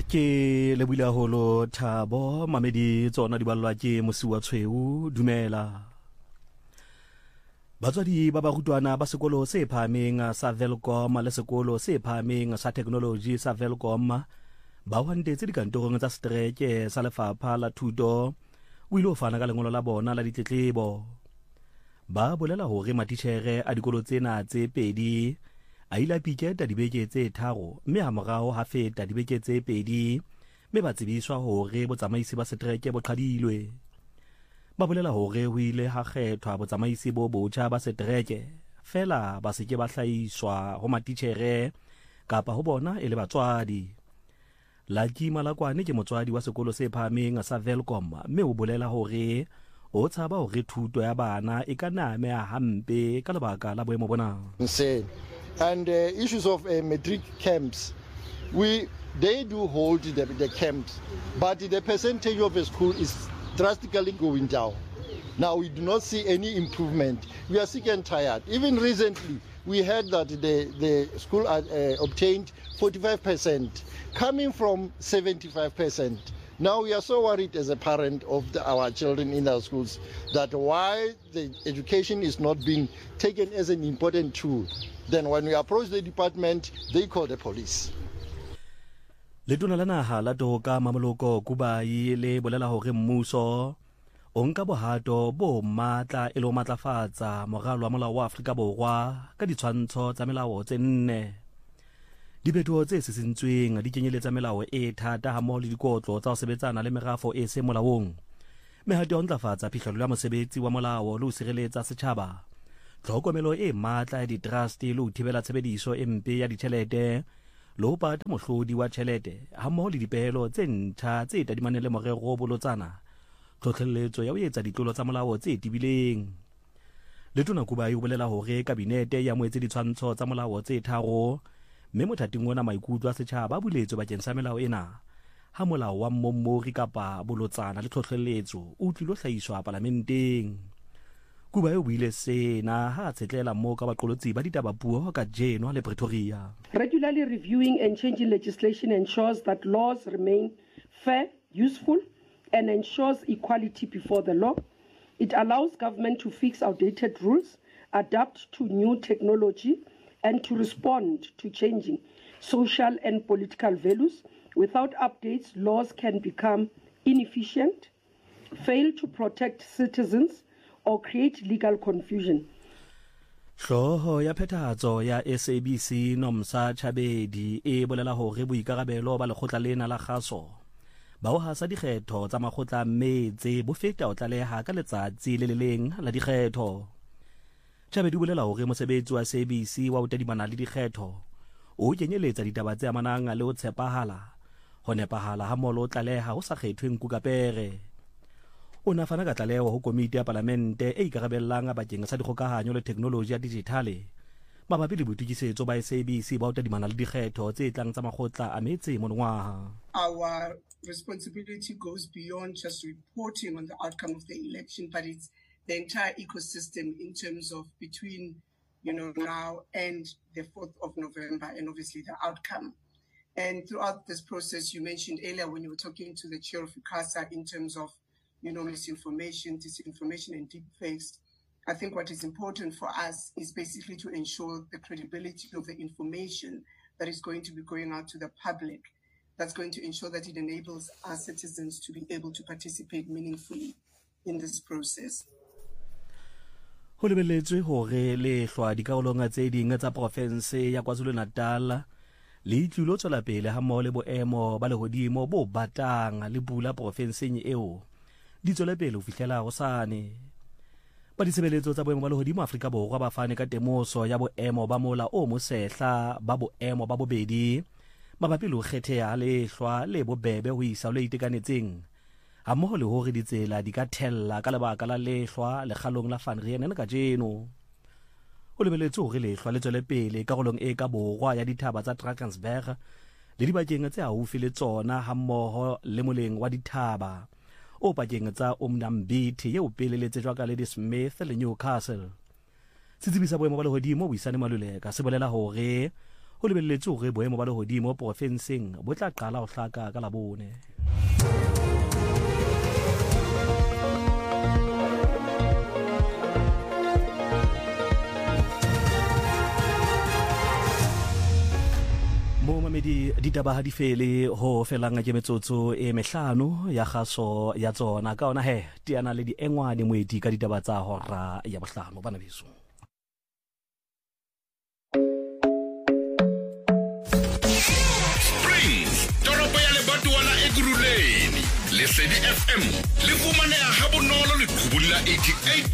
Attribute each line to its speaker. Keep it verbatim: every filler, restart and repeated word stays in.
Speaker 1: ke le buile holo Thabo mamedi tsona di ballwa ke mosi wa tshweu dumela batswadi ba barutwana ba sekolo se phahameng sa Velcom le sekolo se phahameng sa technology sa Velcom ba hwantetse dikantorong tsa streke sa lefapha la thuto o ile ho fana ka lengolo la bona la ditletlebo ba bolela hore matitjhere a dikolo tsena tse pedi a ile a piketa dibeke tse tharo mme ha morao ha feta dibeke tse pedi mme ba tsebiswa hore botsamaisi ba setreke bo qhadilwe ba bolela hore ho ile ha kgethwa botsamaisi bo botjha ba setreke fela ba se ke ba hlahiswa ho matitjhere kapa ho bona e le batswadi Laki Malakwane ke motswadi wa sekolo se phahameng sa Velcom mme o bolela hore o tshaba hore thuto ya bana e ka name a hampe ka lebaka la boemo bona.
Speaker 2: And uh, issues of uh, matric camps, we they do hold the, the camps, but the percentage of the school is drastically going down. Now we do not see any improvement. We are sick and tired. Even recently, we heard that the, the school had, uh, obtained forty-five percent, coming from seventy-five percent. Now we are so worried as a parent of the, our children in our schools that why the education is not being taken as an important tool. Then when we approach the department, they call the police.
Speaker 1: Letona la naha la toka Mamoloko Kubai le bolela hore mmuso o nka bohato bo matla e lo matlafatsa moralo wa molao wa Afrika Borwa ka ditshwantsho tsa melao tse nne. Dibeto tse sisintsweng di kenyeletsa melao e thata ha mo le dikotlo tsa ho sebetsana le merafo e se molaong. Mehato ya ntlafatsa phihlelo ya mosebetsi wa molao le ho sireletsa setjhaba. Tlhokomelo e matla ya di-trust le ho thibela tshebediso e mpe ya ditjhelete le ho pata mohlodi wa tjhelete ha mo le dipehelo tse ntjha tse tadimaneng le morero o bolotsana. Tlhotlheletso ya ho etsa ditlolo tsa molao tse tibileng. Letona Kubai o bolela hore kabinete ya moetse ditshwantsho tsa molao tse tharo mme mothating ona maikutlo a setjhaba a buletswe bakeng sa melao ena ha molao wa mmommori kapa bolotsana le tlhotlheletso o tlilo hlahiswa parlamenteng. Kubai o buile sena ha tsetlela mo ka baqolotsi ba ditaba puo ka Genoa le Pretoria.
Speaker 3: Regularly reviewing and changing legislation ensures that laws remain fair, useful, and ensures equality before the law. It allows government to fix outdated rules, adapt to new technology, and to respond to changing social and political values. Without updates, laws can become inefficient, fail to protect citizens, or create legal confusion.
Speaker 1: Hloho ya phethahatso ya S A B C Nomsa Chabedi e bolela hore boikarabelo ba lekgotla lena la kgaso ba ho hasa dikgetho tsa makgotla metse bo feta o tlaleha ka letsatsi le le leng la dikgetho. Chabedi o bolela hore mosebetsi wa S A B C wa ho tadimana le dikgetho o kenyeletsa ditaba tse amanang le ho tshepahala ho nepahala ha molo tlaleha ho sa kgethwe nku kapere. O na fana ka tlaleho ho komiti ya parlamente e ikarabellang bakeng sa dikgokahanyo le teknoloji ya digitale mabapi le boitukisetso ba S A B C ba ho tadimana le dikgetho tse tlang tsa makgotla a metse monongwaha.
Speaker 4: Our responsibility goes beyond just reporting on the outcome of the election, but it's the entire ecosystem in terms of between, you know, now and the fourth of November, and obviously the outcome. And throughout this process, you mentioned earlier when you were talking to the chair of ICASA in terms of, you know, misinformation, disinformation, and deepfakes. I think what is important for us is basically to ensure the credibility of the information that is going to be going out to the public. That's going to ensure that it enables our citizens to be able to participate meaningfully in this process.
Speaker 1: Ho lebelletswe hore le hlwa dikarolong tse ding tsa province ya KwaZulu-Natal le tlilo tswela pele ha mmoho le boemo ba lehodimo bo batang le pula provinseng eo di tswela pele ho fihlela hosane. Ba ditshebeletso tsa boemo ba lehodimo Afrika Borwa ba fane ka temoso ya boemo ba mola o mosehla ba boemo ba bobedi mabapi le ho kgetheha le hlwa le bobebe ho isa le itekanetseng ha mmoho le hore ditsela di ka thella ka lebaka la lehlwa le kgalong la Van Rieenen ka jeno. O lebeletse hore lehlwa le tswele pele karolong e ka borwa ya dithaba tsa Drakensberg le dibakeng tse haufi le tsona ha mmoho le moleng wa dithaba o pakeng tsa Umnambithi yeo peleletse jwa ka Lady Smith le Newcastle. Setsibisa boemo ba lehodimo Buisane Maluleka se bolela hore ho lebelletswe hore boemo ba lehodimo porofenseng bo tla qala ho hlaka ka Labone. Mo mamedi ditaba ha di fele ho felanga ke metsotso e mehlano ya kgaso ya tsona ka ona he tiana le di engwane moedi ka ditaba tsa hora ya bohlano bana beso.
Speaker 5: Springs toropo ya lebatowa la Ekurhuleni Lesedi F M le fumaneha ha bonolo le qhubulla eighty-eight